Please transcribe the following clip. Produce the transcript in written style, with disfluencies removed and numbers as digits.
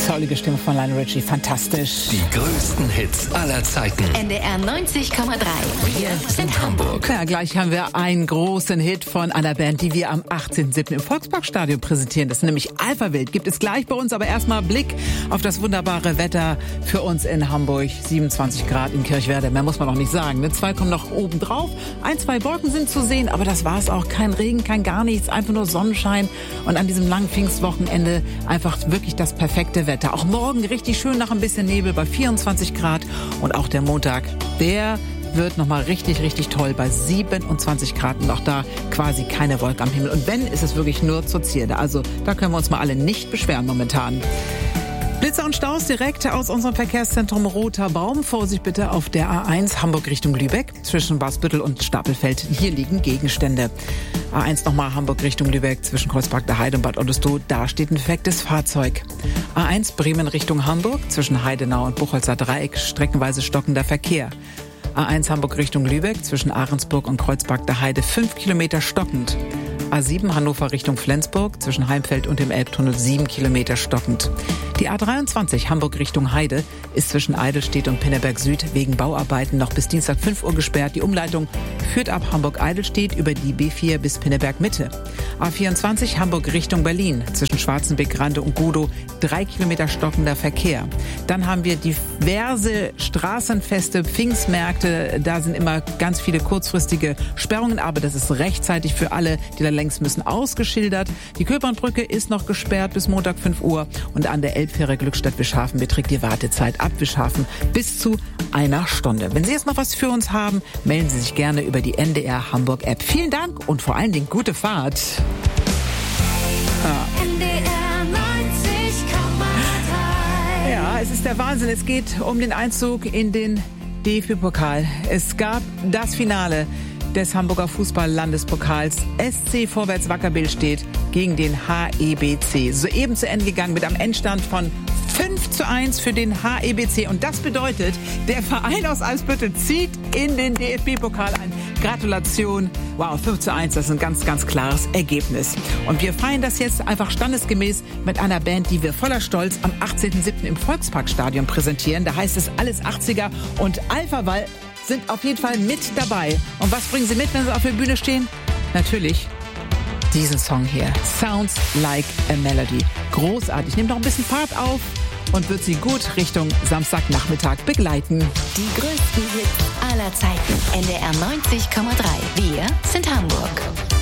soulige Stimme von Lionel Richie, fantastisch. Die größten Hits aller Zeiten. NDR 90,3. Wir sind Hamburg. Ja, gleich haben wir einen großen Hit von einer Band, die wir am 18.07. im Volksparkstadion präsentieren. Das ist nämlich Alphaville. Gibt es gleich bei uns, aber erstmal Blick auf das wunderbare Wetter für uns in Hamburg. 27 Grad in Kirchwerder, mehr muss man noch nicht sagen. Ne? 2 kommen noch oben drauf. 1, 2 Wolken sind zu sehen, aber das war's auch. Kein Regen, kein gar nichts, einfach nur Sonnenschein. Und an diesem langen Pfingstwochenende einfach wirklich das perfekte Wetter. Auch morgen richtig schön nach ein bisschen Nebel bei 24 Grad. Und auch der Montag, der wird nochmal richtig, richtig toll bei 27 Grad und auch da quasi keine Wolke am Himmel. Und wenn, ist es wirklich nur zur Zierde. Also da können wir uns mal alle nicht beschweren momentan. Blitzer und Staus direkt aus unserem Verkehrszentrum Roter Baum. Vorsicht bitte auf der A1 Hamburg Richtung Lübeck zwischen Wasbüttel und Stapelfeld. Hier liegen Gegenstände. A1 nochmal Hamburg Richtung Lübeck zwischen Kreuzberg der Heide und Bad Ottesdorf. Da steht ein defektes Fahrzeug. A1 Bremen Richtung Hamburg zwischen Heidenau und Buchholzer Dreieck streckenweise stockender Verkehr. A1 Hamburg Richtung Lübeck zwischen Ahrensburg und Kreuzberg der Heide 5 Kilometer stockend. A7 Hannover Richtung Flensburg zwischen Heimfeld und dem Elbtunnel 7 Kilometer stockend. Die A23 Hamburg Richtung Heide ist zwischen Eidelstedt und Pinneberg Süd wegen Bauarbeiten noch bis Dienstag 5 Uhr gesperrt. Die Umleitung führt ab Hamburg-Eidelstedt über die B4 bis Pinneberg Mitte. A24 Hamburg Richtung Berlin zwischen Schwarzenbeck, Rande und Godow 3 Kilometer stockender Verkehr. Dann haben wir diverse Straßenfeste, Pfingstmärkte. Da sind immer ganz viele kurzfristige Sperrungen, aber das ist rechtzeitig für alle, die da längs müssen, ausgeschildert. Die Köpernbrücke ist noch gesperrt bis Montag 5 Uhr und an der Elbfähre Glückstadt-Wischhafen beträgt die Wartezeit ab Wischhafen bis zu 1 Stunde. Wenn Sie jetzt noch was für uns haben, melden Sie sich gerne über die NDR Hamburg App. Vielen Dank und vor allen Dingen gute Fahrt. NDR 90,3. Ja, es ist der Wahnsinn. Es geht um den Einzug in den DFB-Pokal. Es gab das Finale des Hamburger Fußball-Landespokals. SC Vorwärts Wackerbill-Stedt gegen den HEBC. Soeben zu Ende gegangen mit einem Endstand von 5:1 für den HEBC. Und das bedeutet, der Verein aus Eimsbüttel zieht in den DFB-Pokal ein. Gratulation. Wow, 5:1, das ist ein ganz, ganz klares Ergebnis. Und wir feiern das jetzt einfach standesgemäß mit einer Band, die wir voller Stolz am 18.07. im Volksparkstadion präsentieren. Da heißt es alles 80er und Alphaville sind auf jeden Fall mit dabei. Und was bringen sie mit, wenn sie auf der Bühne stehen? Natürlich diesen Song hier. Sounds Like a Melody. Großartig. Nimmt noch ein bisschen Fahrt auf und wird sie gut Richtung Samstagnachmittag begleiten. Die größten Hits aller Zeiten. NDR 90,3. Wir sind Hamburg.